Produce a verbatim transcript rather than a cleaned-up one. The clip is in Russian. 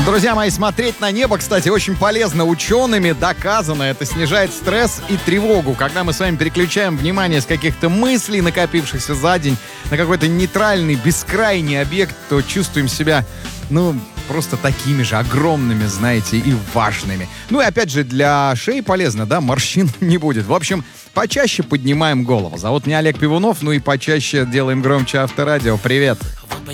Друзья мои, смотреть на небо, кстати, очень полезно. Учеными доказано, это снижает стресс и тревогу. Когда мы с вами переключаем внимание с каких-то мыслей, накопившихся за день, на какой-то нейтральный, бескрайний объект, то чувствуем себя, ну, просто такими же огромными, знаете, и важными. Ну и опять же, для шеи полезно, да, морщин не будет. В общем, почаще поднимаем голову. Зовут меня Олег Пивунов, ну и почаще делаем громче Авторадио. Привет!